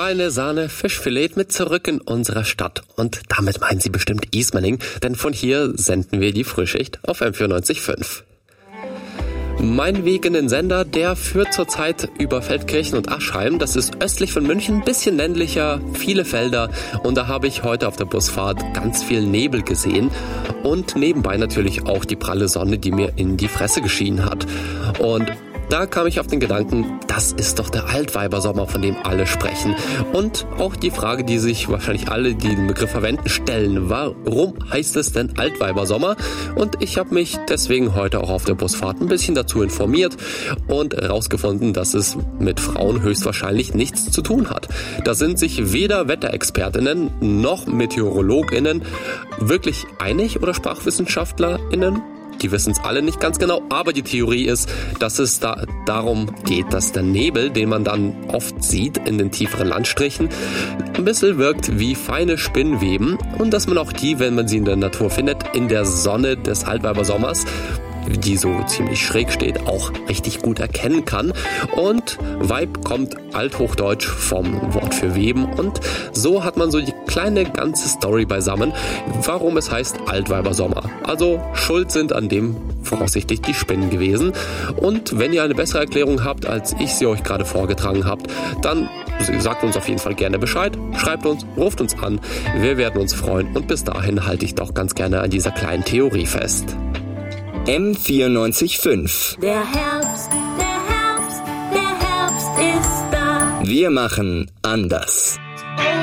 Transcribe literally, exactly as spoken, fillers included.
Feine Sahne Fischfilet mit zurück in unserer Stadt. Und damit meinen Sie bestimmt Ismaning, denn von hier senden wir die Frühschicht auf M vierundneunzig Komma fünf. Mein Weg in den Sender, der führt zurzeit über Feldkirchen und Aschheim. Das ist östlich von München, ein bisschen ländlicher, viele Felder. Und da habe ich heute auf der Busfahrt ganz viel Nebel gesehen. Und nebenbei natürlich auch die pralle Sonne, die mir in die Fresse geschienen hat. Und da kam ich auf den Gedanken, das ist doch der Altweibersommer, von dem alle sprechen. Und auch die Frage, die sich wahrscheinlich alle, die den Begriff verwenden, stellen. Warum heißt es denn Altweibersommer? Und ich habe mich deswegen heute auch auf der Busfahrt ein bisschen dazu informiert und herausgefunden, dass es mit Frauen höchstwahrscheinlich nichts zu tun hat. Da sind sich weder Wetterexpertinnen noch MeteorologInnen wirklich einig oder SprachwissenschaftlerInnen. Die wissen es alle nicht ganz genau, aber die Theorie ist, dass es da darum geht, dass der Nebel, den man dann oft sieht in den tieferen Landstrichen, ein bisschen wirkt wie feine Spinnweben und dass man auch die, wenn man sie in der Natur findet, in der Sonne des Altweibersommers, die so ziemlich schräg steht, auch richtig gut erkennen kann. Und Weib kommt althochdeutsch vom Wort für Weben und so hat man so die kleine ganze Story beisammen, warum es heißt Altweibersommer. Also schuld sind an dem voraussichtlich die Spinnen gewesen. Und wenn ihr eine bessere Erklärung habt, als ich sie euch gerade vorgetragen habt, dann sagt uns auf jeden Fall gerne Bescheid, schreibt uns, ruft uns an, wir werden uns freuen und bis dahin halte ich doch ganz gerne an dieser kleinen Theorie fest. M vierundneunzig Komma fünf. Der Herbst, der Herbst, der Herbst ist da. Wir machen anders.